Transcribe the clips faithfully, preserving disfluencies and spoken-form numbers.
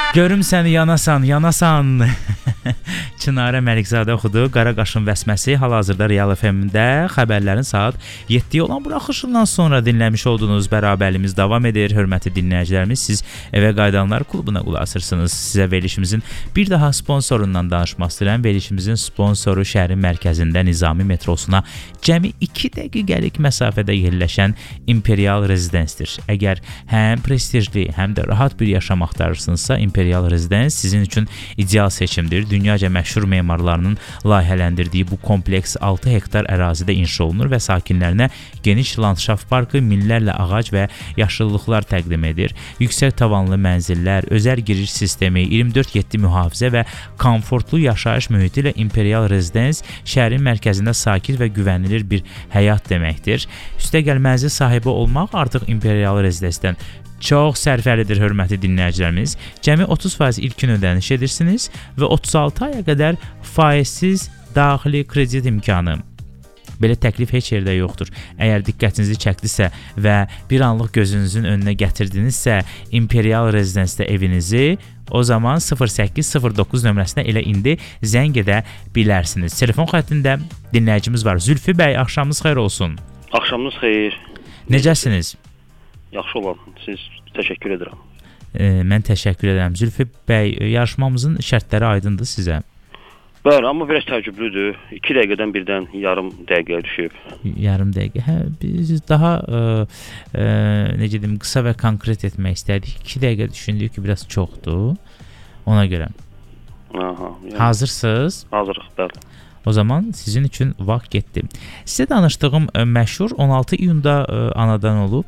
Görüm səni yanasan, yanasan. Çınarə Məlikzadə oxudu. Qara qaşın vəsməsi hal-hazırda Real F M-də xəbərlərin saat yeddiyə olan buraxılışından sonra dinləmiş olduğunuz bərabərliyimiz davam edir. Hörmətli dinləyicilərimiz, siz Evə Qayıdanlar klubuna qulaq asırsınız. Sizə verilişimizin bir daha sponsorundan danışmaq istəyirəm. Verilişimizin sponsoru şəhərin mərkəzində Nizami metrosuna cəmi iki dəqiqəlik məsafədə yerləşən Imperial Residence-dir. Əgər həm prestijli, həm də rahat bir yaşam axtarırsınızsa, Imperial Residence sizin üçün ideal seçimdir. Dünyaca məşhur memarlarının layihələndirdiyi bu kompleks altı hektar ərazidə inşa olunur və sakinlərinə geniş landşaft parkı, minlərlə ağac və yaşıllıqlar təqdim edir. Yüksək tavanlı mənzillər, özəl giriş sistemi, iyirmi dörd yeddi mühafizə və komfortlu yaşayış mühiti ilə Imperial Residence şəhərin mərkəzində sakit və güvənilir bir həyat deməkdir. Üstəgəl mənzil sahibi olmaq artıq Imperial Residence-dən çox sərfəlidir, hörmətli dinləyicilərimiz. Cəmi otuz faiz ilkin ödəniş edirsiniz və otuz altı aya qədər faizsiz daxili kredit imkanı. Belə təklif heç yerdə yoxdur. Əgər diqqətinizi çəkdisə və bir anlıq gözünüzün önünə gətirdinizsə Imperial Residence-də evinizi, o zaman sıfır səkkiz sıfır doqquz nömrəsinə elə indi zəng edə bilərsiniz. Telefon xəttində dinləyicimiz var. Zülfü bəy, axşamınız xeyir olsun. Axşamınız xeyir. Necəsiniz? Yaxşı olan. Siz təşəkkür edirəm. E, mən təşəkkür edirəm. Zülfü bəy, yarışmamızın şərtləri aydındır sizə? Bəli, amma biraz təəccüblüdür. iki dəqiqədən birdən yarım dəqiqəyə düşüb. Yarım dəqiqə. Hə, biz daha e, e, necə deyim, qısa və konkret etmək istədik. iki dəqiqə düşündük ki, biraz çoxdur. Ona görə. Aha. Yəni, hazırsınız? Hazırıq, bəli. O zaman sizin üçün vaxt getdi. Sizə danışdığım e, məşhur on altı iyunda e, anadan olub.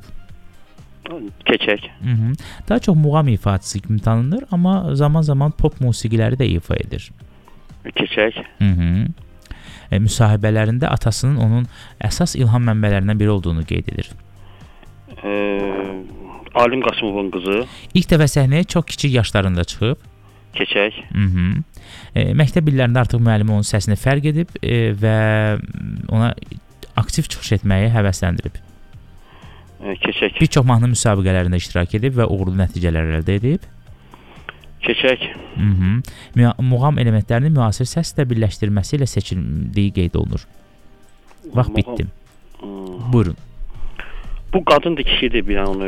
Keçək. Hı -hı. Daha çox muğam ifaçısı kimi tanınır, amma zaman-zaman pop musiqiləri də ifa edir. Keçək. Hı -hı. E, müsahibələrində atasının onun əsas ilham mənbələrindən biri olduğunu qeyd edir. E, Alim Qasımovun qızı. İlk dəfə səhnəyə çox kiçik yaşlarında çıxıb. Keçək. Hı -hı. E, məktəb illərində artıq müəllimi onun səsini fərq edib e, və ona aktiv çıxış etməyə həvəsləndirib. Keçək. Bir çox mahnı müsabiqələrində iştirak edib və uğurlu nəticələr əldə edib. Keçək. Hı -hı. Muğam elementlərinin müasir səslə birləşdirməsi ilə seçildiyi qeyd olunur. Vaxt bitdi. Hmm. Buyurun. Bu qadındır, kişidir, bilən onu